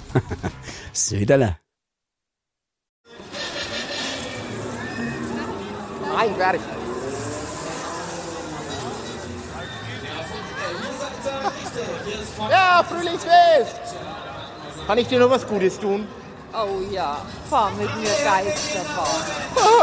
Söderle. Nein, fertig. Ja, Frühlingsfest! Kann ich dir noch was Gutes tun? Oh ja, fahr mit mir Geisterbahn.